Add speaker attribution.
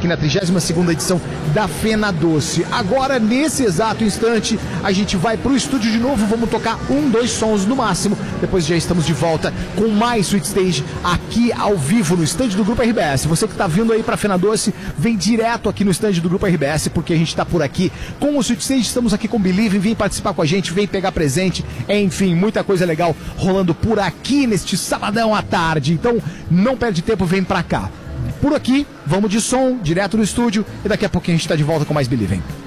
Speaker 1: aqui na 32ª edição da Fena Doce. Agora, nesse exato instante, a gente vai pro estúdio de novo, vamos tocar 1, 2 sons no máximo, depois já estamos de volta com mais Sweet Stage aqui ao vivo no stand do Grupo RBS. Você que tá vindo aí pra Fena Doce, vem direto aqui no stand do Grupo RBS, porque a gente tá por aqui com o Sweet Stage, estamos aqui com o Believe, vem participar com a gente, vem pegar presente, enfim, muita coisa legal rolando por aqui neste sabadão à tarde. Então, não perde tempo, vem pra cá. Por aqui, vamos de som, direto no estúdio, e daqui a pouquinho a gente tá de volta com mais Believe.